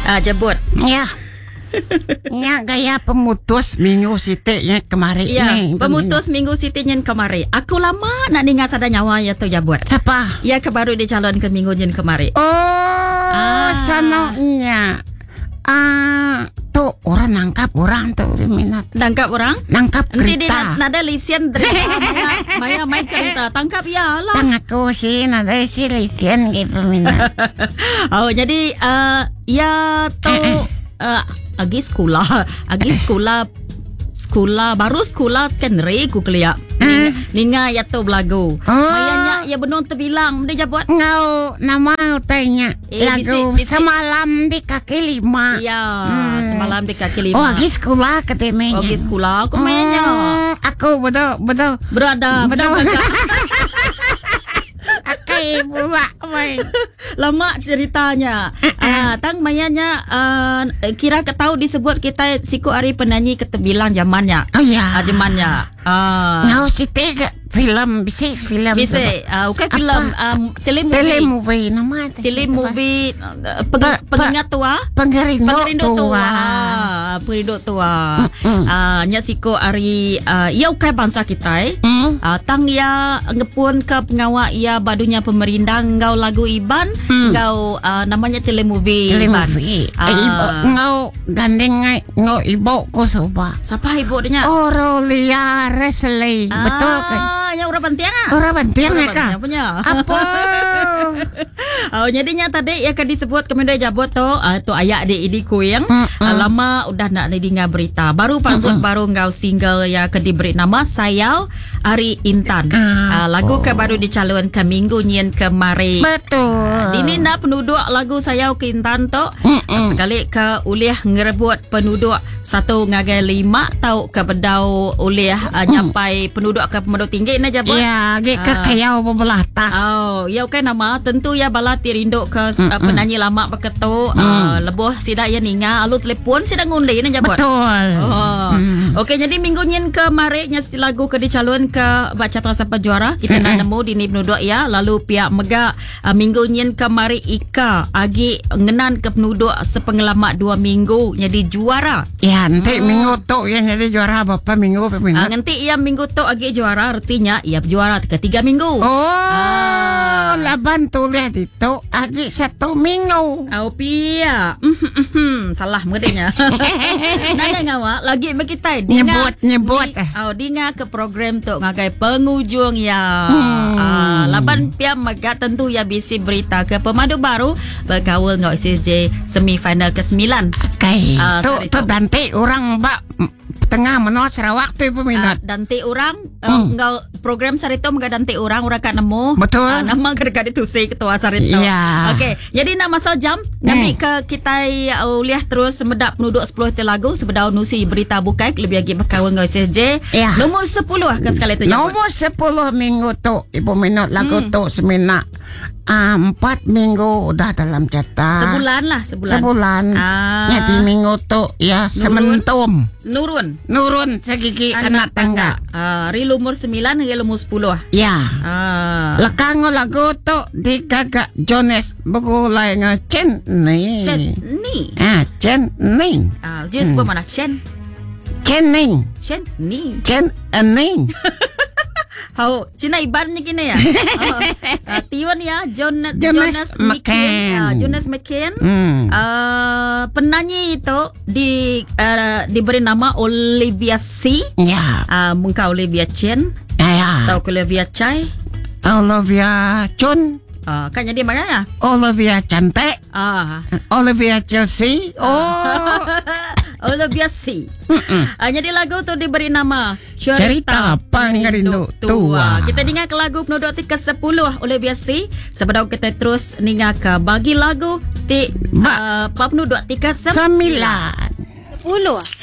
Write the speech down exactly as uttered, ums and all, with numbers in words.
Ah, jebut. Ya. Ya, gaya pemutus minggu Siti yang kemarin Ya, ni. pemutus minggu Siti yang kemarin. Aku lama nak dengar sada nyawa ya tu jebut. Siapa? Ya, ke baru dicalon ke minggu yang kemarin. Oh, Ah. sanonya. Ah, tu orang nangkap orang tu minat. Tangkap orang? Nangkap Nanti dia kereta. nak ada lisian dari Maya, Maya main kereta. Tangkap ya lah. Tang aku sih nada si lisian gitu minat. Oh, jadi uh, ya tu uh, agi sekolah, agi sekolah sekolah baru sekolah sekondari ku kelia. Ninga, ninga ya tu belagu. Oh. Mayanya ya benon terbilang dia buat. Ngau nama utanya Eh, lagu bisik, bisik. semalam di kaki lima. Ya, Hmm. semalam di kaki lima. Oh, lagi sekolah ketemanya. Agi sekolah aku mainnya. Oh, aku betul betul Berada, betul. berada. Akai pula main. Lama ceritanya. Ah, tang mayanya uh, kira ke tahu disebut kita siku hari penyanyi ketebilang zamannya. Oh ya. Ah, zamannya. Ah. Ngau Siti ke film bisnis film. Bisa, uh, bukan filem um, telemovie. Telemovie nama. Telemovie uh, peng, Pa- pa- pengingat tua. Pengerindo Pengerindo tua. tua. Ah, Pengerindo tua. Mm-mm. Ah, nya siku hari uh, ia ukai bangsa kita eh. Hmm. Uh, tang ya ngepun ke pengawal ia badunya pemerintah ngau lagu Iban Hmm. ngau uh, namanya telemovie Iban. Telemovie. Ah. Eh, ibu ngau gandeng ngai ngau ibu ko soba. Siapa ibu dia? Aurelia Resley. Ah, Betul kan? yang orang penting ah. Orang penting Orang ya kak? penting punya. Apa? Oh, jadinya tadi yang akan disebut kemudian jabut tu uh, tu ayat adik idiku yang Mm, mm. uh, lama udah nak dengar berita. Baru pansut baru ngau single yang akan diberi nama Sayau Ari Intan. Ah, Uh, lagu oh. ke baru dicalon ke minggu nyen kemarin. Betul. Ini nak penduduk lagu Sayau ke Intan tu Mm-mm. sekali ke ulih ngerebut penduduk satu ngagai lima tau ke bedau ulih uh, nyampai penduduk ke penduduk tinggi na jabut. Ya, ge ke Ah. kayau bebelah tas. Oh, ya kan nama tentu ya bala tirinduk ke uh, Mm-mm. penyanyi lama beketu uh, lebuh sida ya ninga alu telepon sida ngundi na jabut. Betul. Oh. Mm. Okey, jadi minggu nyen ke mareknya si lagu ke dicalon ke baca terasa juara kita nak nemu di ni penduduk ya lalu pihak mega uh, minggu nyen ke mari Ika agi ngenan ke penduduk sepengalamat dua minggu jadi juara. Ya, nanti minggu tu yang jadi juara berapa minggu berapa minggu? Uh, nanti ia minggu tu agi juara artinya ia juara ketiga minggu. Oh, Ah. laban tulis itu agi satu minggu. Au pia. Salah mengertinya. Nada ngawa lagi begitu Nyebut, nyebut, eh. Oh, dinga ke program tu ngagai pengujung ya. Hmm. Ah, laban pia mega tentu ya bisi berita ke pemadu baru berkawal ngau S S J semifinal ke sembilan. Okay, Ah, tu sorry, tu tu. nanti orang mbak m- tengah menolak Sarawak tu ibu Uh, minat. dante orang uh, Hmm. ngau program sarito mga dante orang orang kat nemu. Betul. Uh, nama kadang-kadang tu say ketua sarito. Ya. Okey, jadi nak masuk jam ngambil ke kita uh, uliah terus medap penduduk sepuluh te lagu sebedau nusi berita bukai lebih lagi berkawan ngau S S J. Ya. Nombor sepuluh ke sekali tu. Nombor sepuluh minggu tu ibu minat lagu Hmm. tu semina ah, empat minggu udah dalam cetak. Sebulan lah, sebulan. Sebulan. Ah. Jadi minggu tu ya sementum. Nurun. Nurun segigi anak tangga. Ah, ri lumur sembilan hingga lumur sepuluh. Ya. Ah. Lekang lagu tu digagak Jones begulai ngecen ni. Chen ni. Ah, cen ni. Ah, dia sebut mana? Chen. Cen ni. Chen ni. Cen ni. Hau, Cina ibaratnya gini ya. Oh, uh, Tion ya, John, Jonas Jonas McCain. McCain. Uh, Jonas McCain. Hmm. Uh, penyanyi itu di uh, diberi nama Olivia C. Ya. Uh, muka Olivia Chen. Ya. Tahu Olivia Chai. Olivia Chun. Uh, kan jadi makanya. Olivia Cantik. Ah. Olivia Chelsea. Oh. Olivia C. Uh, jadi lagu tu diberi nama Cerita Pengerindu Tua. Kita dengar ke lagu penduduk ke sepuluh Olivia C. Sebelum kita terus dengar ke bagi lagu ti Ba- uh, penduduk ke Sembilan. Sepuluh.